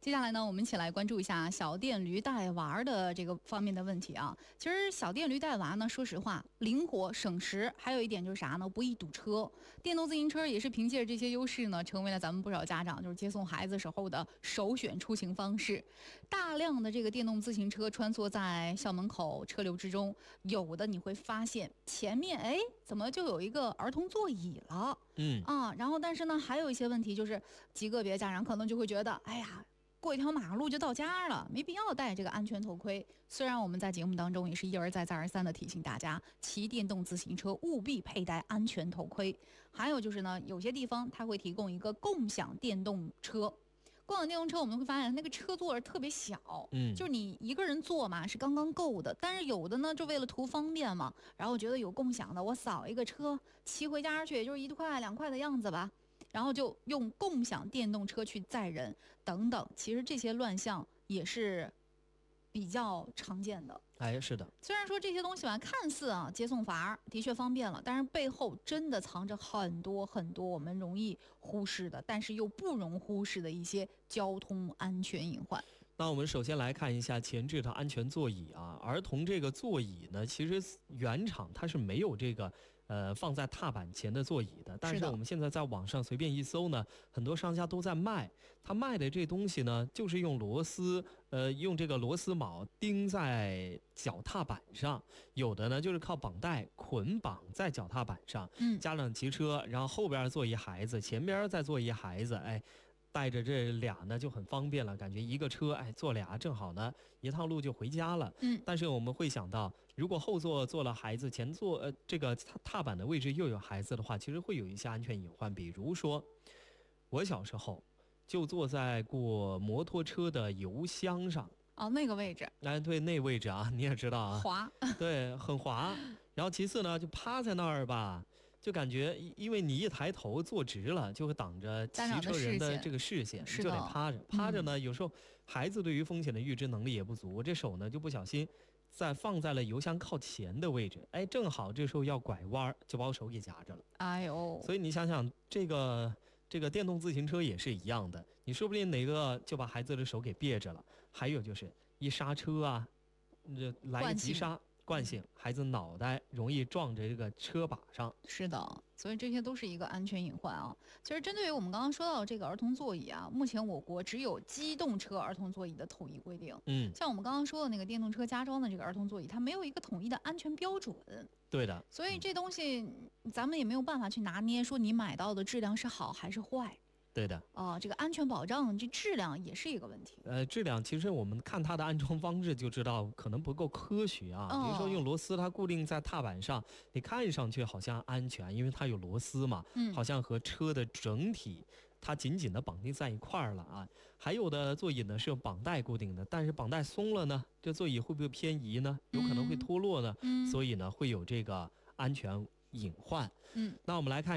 接下来呢，我们一起来关注一下小电驴带娃的这个方面的问题啊。其实小电驴带娃呢，说实话，灵活省时，还有一点就是啥呢？不易堵车。电动自行车也是凭借着这些优势呢，成为了咱们不少家长就是接送孩子时候的首选出行方式。大量的这个电动自行车穿梭在校门口车流之中，有的你会发现前面怎么就有一个儿童座椅了？然后但是呢，还有一些问题就是极个别家长可能就会觉得，过一条马路就到家了，没必要戴这个安全头盔。虽然我们在节目当中也是一而再再而三的提醒大家，骑电动自行车务必佩戴安全头盔。还有就是呢，有些地方它会提供一个共享电动车。共享电动车我们会发现那个车座特别小，就是你一个人坐嘛是刚刚够的，但是有的呢就为了图方便嘛，然后觉得有共享的，我扫一个车骑回家去也就是1块2块的样子吧，然后就用共享电动车去载人等等，其实这些乱象也是比较常见的。 是的。 虽然说这些东西吧，看似接送阀的确方便了，但是背后真的藏着很多很多我们容易忽视的，但是又不容忽视的一些交通安全隐患。 那我们首先来看一下前置的安全座椅啊，儿童这个座椅呢，其实原厂它是没有这个放在踏板前的座椅的，但是我们现在在网上随便一搜呢，很多商家都在卖，他卖的这东西呢，就是用螺丝用这个螺丝铆钉在脚踏板上，有的呢就是靠绑带捆绑在脚踏板上，家长骑车，然后后边坐一孩子，前边再坐一孩子，带着这俩呢就很方便了，感觉一个车坐俩正好呢一趟路就回家了。但是我们会想到，如果后座坐了孩子，前座这个踏板的位置又有孩子的话，其实会有一些安全隐患。比如说我小时候就坐在过摩托车的油箱上， 那个位置， 对，那位置啊，你也知道啊， 滑， 对，很滑。然后其次呢，就趴在那儿吧，就感觉因为你一抬头坐直了，就会挡着骑车人的这个视线，就得趴着呢。有时候孩子对于风险的预知能力也不足，这手呢就不小心放在了油箱靠前的位置，正好这时候要拐弯，就把我手给夹着了。所以你想想，这个电动自行车也是一样的，你说不定哪个就把孩子的手给别着了。还有就是一刹车啊，来个急刹。惯性，孩子脑袋容易撞着这个车把上。 是的，所以这些都是一个安全隐患啊。其实针对于我们刚刚说到这个儿童座椅啊，目前我国只有机动车儿童座椅的统一规定。像我们刚刚说的那个电动车加装的这个儿童座椅，它没有一个统一的安全标准。 对的， 所以这东西咱们也没有办法去拿捏，说你买到的质量是好还是坏。 对的， 这个安全保障，这质量也是一个问题。 质量其实我们看它的安装方式就知道可能不够科学啊。比如说用螺丝它固定在踏板上，你看上去好像安全，因为它有螺丝嘛，好像和车的整体它紧紧的绑定在一块儿了啊。还有的座椅呢是用绑带固定的，但是绑带松了呢，这座椅会不会偏移呢？有可能会脱落呢。所以呢会有这个安全隐患。那我们来看